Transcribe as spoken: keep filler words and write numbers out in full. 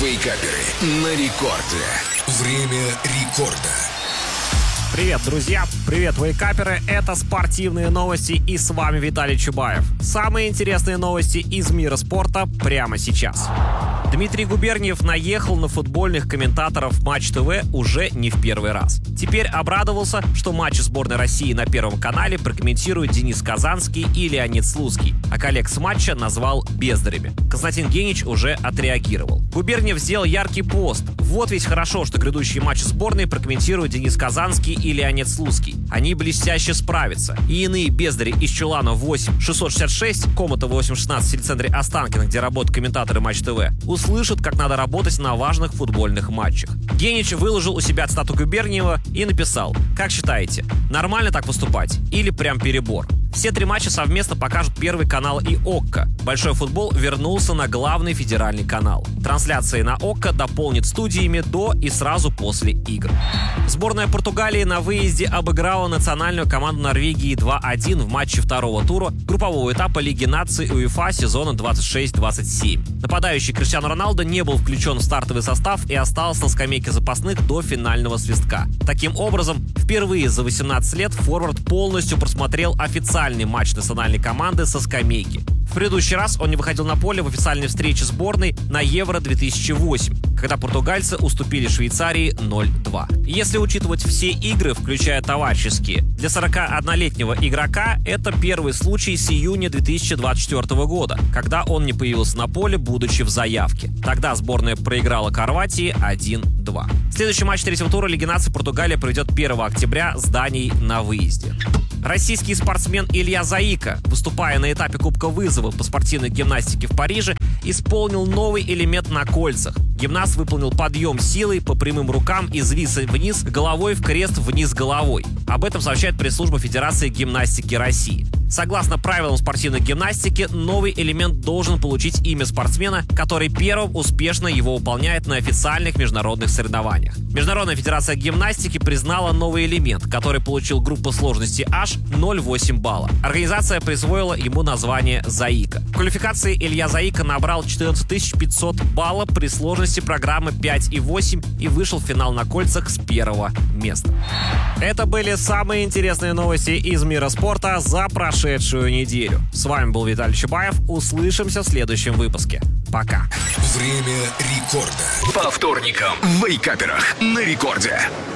Вейкаперы на рекорде. Время рекорда. Привет, друзья! Привет, вейкаперы! Это спортивные новости, и с вами Виталий Чубаев. Самые интересные новости из мира спорта прямо сейчас. Дмитрий Губерниев наехал на футбольных комментаторов Матч ТВ уже не в первый раз. Теперь обрадовался, что матчи сборной России на Первом канале прокомментируют Денис Казанский и Леонид Слуцкий, а коллег с матча назвал бездарями. Константин Генич уже отреагировал. Губерниев сделал яркий пост. Вот ведь хорошо, что грядущие матчи сборной прокомментируют Денис Казанский и Леонид Слуцкий. Они блестяще справятся. И иные бездари из Чулана восемь шестьсот шестьдесят шесть, Комната восемь шестнадцать в телецентре Останкино, где работают комментаторы Матч ТВ, услышат, как надо работать на важных футбольных матчах. Генич выложил у себя цитату Губерниева и написал: «Как считаете, нормально так выступать или прям перебор?» Все три матча совместно покажут Первый канал и ОККО. Большой футбол вернулся на главный федеральный канал. Трансляции на ОККО дополнит студиями до и сразу после игр. Сборная Португалии на выезде обыграла национальную команду Норвегии два один в матче второго тура группового этапа Лиги наций УЕФА сезона двадцать шесть двадцать семь. Нападающий Криштиану Роналдо не был включен в стартовый состав и остался на скамейке запасных до финального свистка. Таким образом, впервые за восемнадцать лет форвард полностью просмотрел официальный матч национальной команды со скамейки. В предыдущий раз он не выходил на поле в официальной встрече сборной на Евро две тысячи восемь, когда португальцы уступили Швейцарии ноль два. Если учитывать все игры, включая товарищеские, для сорокаоднолетнего игрока это первый случай с июня две тысячи двадцать четвёртого года, когда он не появился на поле, будучи в заявке. Тогда сборная проиграла Хорватии один два. Следующий матч третьего тура Лиги наций Португалия проведет первого октября с Данией на выезде. Российский спортсмен Илья Заика, выступая на этапе Кубка вызова по спортивной гимнастике в Париже, исполнил новый элемент на кольцах. Гимнаст выполнил подъем силой по прямым рукам из виса вниз, головой в крест вниз головой. Об этом сообщает пресс-служба Федерации гимнастики России. Согласно правилам спортивной гимнастики, новый элемент должен получить имя спортсмена, который первым успешно его выполняет на официальных международных соревнованиях. Международная федерация гимнастики признала новый элемент, который получил группу сложности H ноль целых восемь десятых балла. Организация присвоила ему название «Заика». В квалификации Илья Заика набрал четырнадцать тысяч пятьсот баллов при сложности программы пять и восемь и вышел в финал на кольцах с первого места. Это были самые интересные новости из мира спорта за прошедшую неделю. С вами был Виталий Чубаев. Услышимся в следующем выпуске. Пока. Время рекорда. По вторникам в Вейкаперах на рекорде.